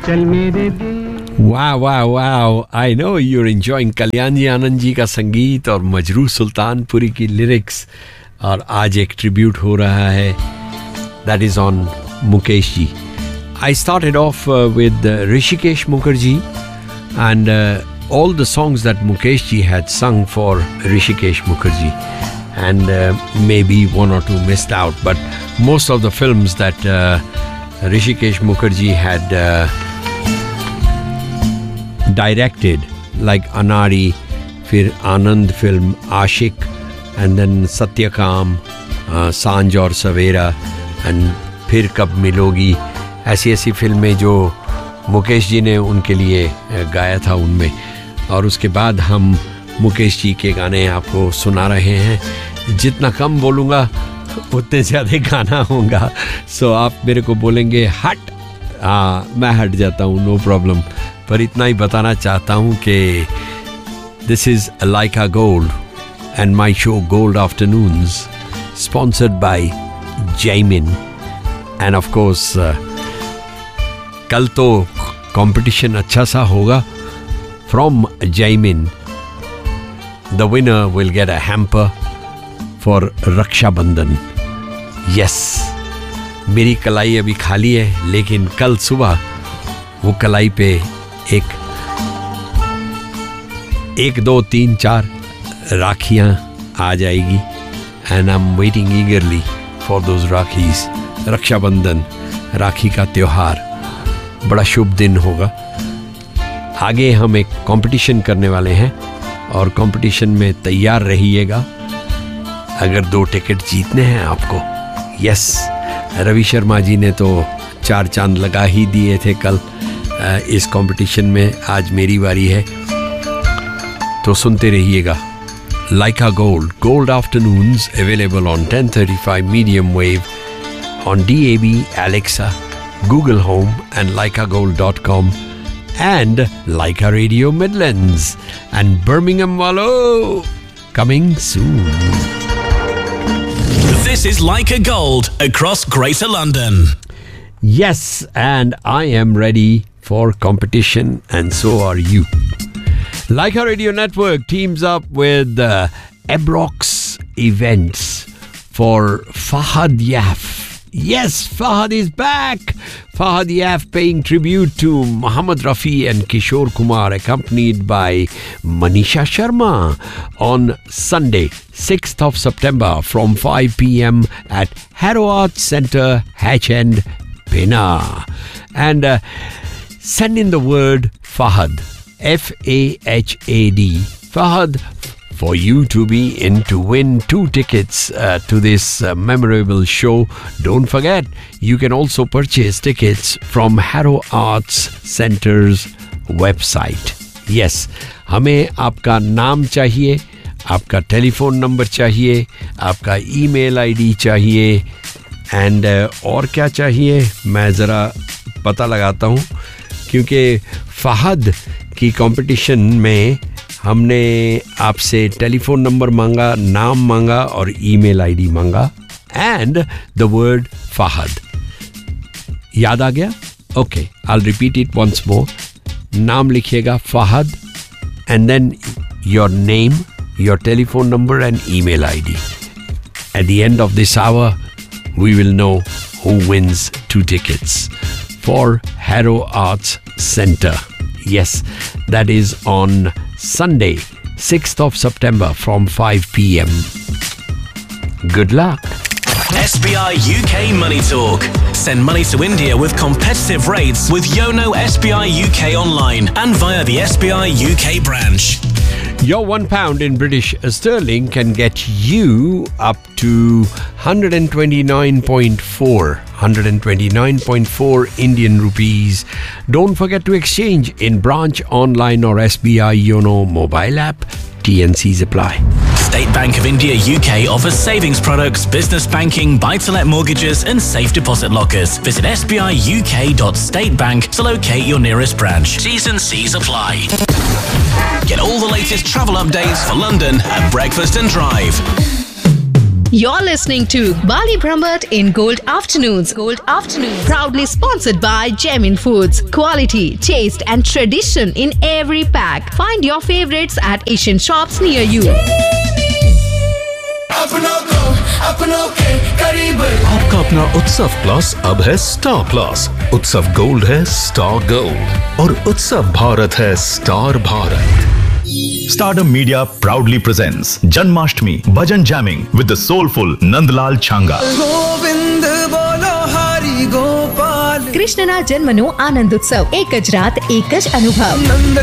चल मेरे दिल. Wow, wow, wow. I know you're enjoying कल्याण जी आनंद जी का संगीत और मजरू सुल्तानपुरी की लिरिक्स. और आज एक ट्रिब्यूट हो रहा है. That is on Mukesh ji. I started off with Rishikesh Mukherjee and all the songs that Mukesh ji had sung for Rishikesh Mukherjee. And maybe one or two missed out, but most of the films that Rishikesh Mukherjee had directed, like Anari, फिर आनंद film, Ashique, and then Satyakam, सांझ और सवेरा, and फिर कब मिलोगी, ऐसी फिल्में जो मुकेश जी ने उनके लिए गाया था उनमें. और उसके बाद हम मुकेश जी के गाने आपको सुना रहे हैं. जितना कम बोलूँगा उतने ज़्यादा गाना होगा. सो आप मेरे को बोलेंगे हट, मैं हट जाता हूँ, नो प्रॉब्लम. पर इतना ही बताना चाहता हूँ कि this is Lyca gold and my show gold afternoons sponsored by Jaimin. End of course कल तो कंपटीशन अच्छा सा होगा from Jaimin. The winner will get a hamper for Rakshabandhan. Yes, मेरी कलाई अभी खाली है, लेकिन कल सुबह वो कलाई पे एक 2 3 4 राखियाँ आ जाएगी. And I am waiting ईगरली for those rakhis. Rakshabandhan, राखी का त्योहार, बड़ा शुभ दिन होगा. आगे हम एक कंपटीशन करने वाले हैं और कंपटीशन में तैयार रहिएगा अगर 2 टिकट जीतने हैं आपको. यस, रवि शर्मा जी ने तो 4 चांद लगा ही दिए थे कल इस कंपटीशन में. आज मेरी बारी है, तो सुनते रहिएगा. लाइका gold, gold afternoons, available on 1035 medium wave on DAB, Alexa, Google Home and laikagold.com and Laika Radio Midlands and Birmingham Wallo coming soon. This is Laika Gold across Greater London. Yes, and I am ready for competition and so are you. Laika Radio Network teams up with Ebrox Events for Fahad Yaf. Yes, Fahad is back. Fahad Yaf paying tribute to Muhammad Rafi and Kishore Kumar, accompanied by Manisha Sharma on Sunday, 6th of September from 5 p.m. at Harrow Arts Centre, Hatch End, Pena. And send in the word Fahad, F-A-H-A-D, Fahad, for you to be in to win 2 tickets to this memorable show. Don't forget, you can also purchase tickets from Harrow Arts Centre's website. Yes, हमें आपका नाम चाहिए, आपका telephone number चाहिए, आपका email ID चाहिए, and और क्या चाहिए मैं ज़रा पता लगाता हूँ, क्योंकि फहद की कंपटीशन में हमने आपसे टेलीफोन नंबर मांगा, नाम मांगा और ईमेल आईडी मांगा, एंड द वर्ड फहद. याद आ गया? Okay, I will repeat it once more. नाम लिखिएगा Fahad, and then your name, your telephone number and email ID. At the end of this our we will know who wins 2 tickets for Harrow Arts Centre. Yes, that is on Sunday, 6th of September from 5 p.m. Good luck. SBI UK Money Talk. Send money to India with competitive rates with Yono SBI UK online and via the SBI UK branch. Your £1 in British sterling can get you up to 129.4 Indian rupees. Don't forget to exchange in branch, online or SBI Yono mobile app. TNCs apply. State Bank of India UK offers savings products, business banking, buy-to-let mortgages and safe deposit lockers. Visit sbiuk.statebank to locate your nearest branch. T's and C's apply. Get all the latest travel updates for London at Breakfast and Drive. You're listening to Bali Brahmat in Gold Afternoons. Gold Afternoons. Proudly sponsored by Gemin Foods. Quality, taste and tradition in every pack. Find your favorites at Asian shops near you. आपका अपना उत्सव plus अब है star plus. उत्सव gold है star gold और उत्सव भारत है star Bharat. Stardom Media proudly presents Janmashtami Bhajan Jamming with the soulful Nandlal Changa. કૃષ્ણના જન્મનો આનંદ ઉત્સવ એક જ રાત એક જ અનુભવ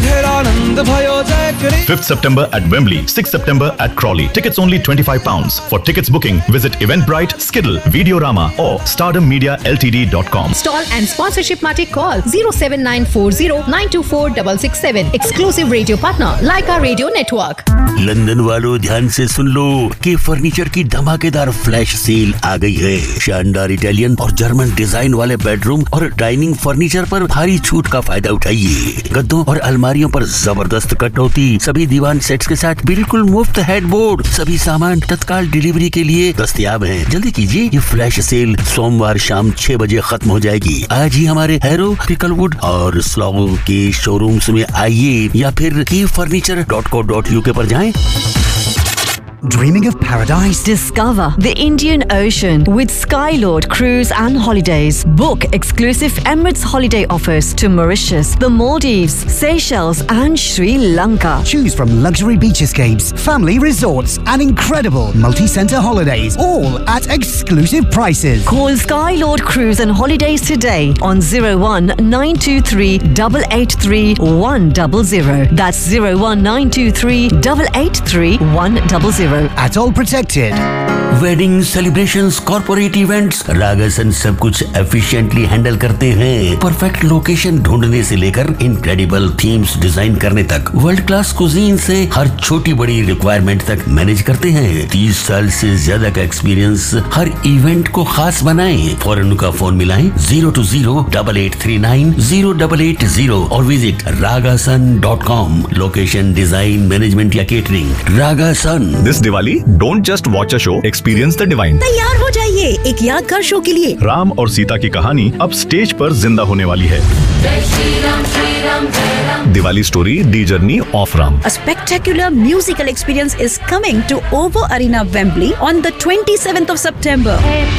5th September at Wembley, 6th September at Crawley. Tickets only £25. For tickets booking, visit Eventbrite, Skiddle, Videorama or StardomMediaLTD.com. Stall and sponsorship માટે call 07940924667. Exclusive radio partner Laika Radio Network. London वालों ध्यान से सुन लो कि फर्नीचर की धमाकेदार flash sale आ गई है। शानदार इटालियन और जर्मन डिजाइन वाले बेडरूम और डाइनिंग फर्नीचर पर भारी छूट का फायदा उठाइए। गद्दों और अलमारियों पर जबरदस्त कटौती, सभी दीवान सेट्स के साथ बिल्कुल मुफ्त हेडबोर्ड, सभी सामान तत्काल डिलीवरी के लिए दस्तयाब हैं। जल्दी कीजिए, ये फ्लैश सेल सोमवार शाम 6 बजे खत्म हो जाएगी। आज ही हमारे हैरो, पिकलवुड और स्लॉगो के शोरूम्स में आइए या फिर keyfurniture.co.uk पर जाएं। Dreaming of paradise? Discover the Indian Ocean with Skylord Cruise and Holidays. Book exclusive Emirates holiday offers to Mauritius, the Maldives, Seychelles and Sri Lanka. Choose from luxury beach escapes, family resorts and incredible multi-center holidays, all at exclusive prices. Call Skylord Cruise and Holidays today on 01923 883 100. That's 01923 883 100. At all protected. Wedding celebrations, corporate events, रागासन सब कुछ efficiently handle करते हैं। Perfect location ढूंढने से लेकर incredible themes design करने तक, world class cuisine से हर छोटी बड़ी रिक्वायरमेंट तक मैनेज करते हैं। 30 साल से ज्यादा का एक्सपीरियंस हर इवेंट को खास बनाएं। फौरन उनका फोन मिलाएं 020-8839-0880 और visit ragasun.com। Location, design, management या catering, रागासन। This Diwali, don't just watch a show, experience the divine. तैयार हो जाइए एक यादगार शो के लिए। राम और सीता की कहानी अब स्टेज पर जिंदा होने वाली है। Diwali story, D Journey of Ram. A spectacular musical experience is coming to OVO Arena, Wembley on the 27th of September.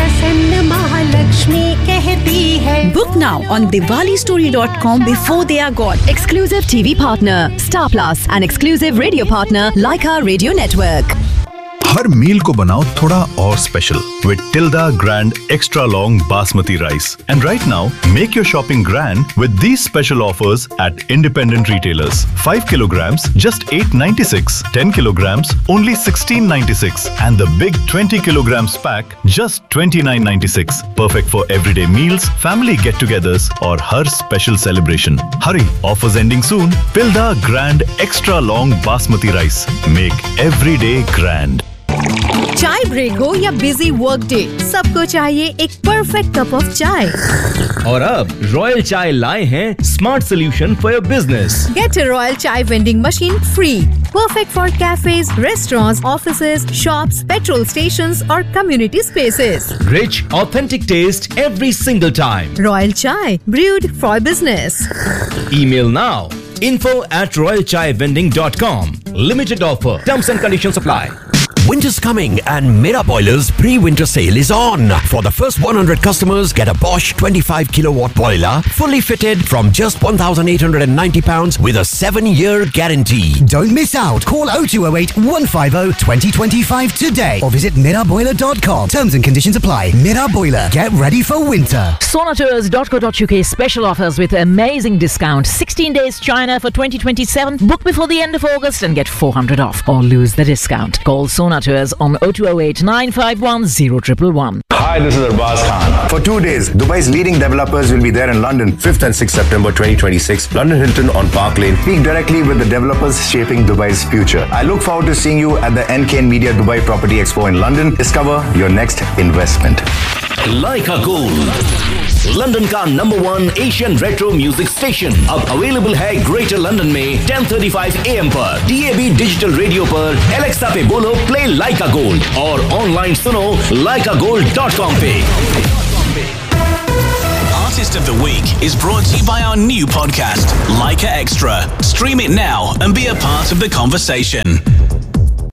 Book now on diwalistory.com before they are gone. Exclusive TV partner Star Plus and exclusive radio partner Laika Radio Network. हर मील को बनाओ थोड़ा और special with Tilda Grand Extra Long Basmati Rice. And right now, make your shopping grand with these special offers at independent retailers. 5 kilograms, just $8.96. 10 kilograms, only $16.96. And the big 20 kilograms pack, just $29.96. Perfect for everyday meals, family get-togethers, or her special celebration. Hurry, offers ending soon. Tilda Grand Extra Long Basmati Rice. Make every day grand. चाय break हो या busy work day, सबको चाहिए एक perfect cup of चाय। और अब royal चाय लाए हैं smart solution for your business. Get a Royal Chai vending machine free. Perfect for cafes, restaurants, offices, shops, petrol stations or community spaces. Rich, authentic taste every single time. Royal Chai, brewed for business. Email now info@royalchaivending.com. Limited offer. Terms and conditions apply. Winter's coming and Mera Boiler's pre-winter sale is on. For the first 100 customers, get a Bosch 25 kilowatt boiler fully fitted from just £1,890 with a 7-year guarantee. Don't miss out. Call 0208 150 2025 today or visit miraboiler.com. Terms and conditions apply. Mira Boiler. Get ready for winter. Sonatours.co.uk special offers with amazing discount. 16 days China for 2027. Book before the end of August and get 400 off or lose the discount. Call Sonatours on 0208 951 0111. Hi, this is Arbaz Khan. For 2 days, Dubai's leading developers will be there in London, 5th and 6th September 2026. London Hilton on Park Lane. Speak directly with the developers shaping Dubai's future. I look forward to seeing you at the NKN Media Dubai Property Expo in London. Discover your next investment. Lyca gold, London का #1 Asian retro music station, अब available है greater London में 10:35 AM पर, DAB digital radio पर, Alexa पे बोलो play लाइका gold और online सुनो laikagold.com पे। Artist of the Week is brought to you by our new podcast, Laika Extra. Stream it now and be a part of the conversation.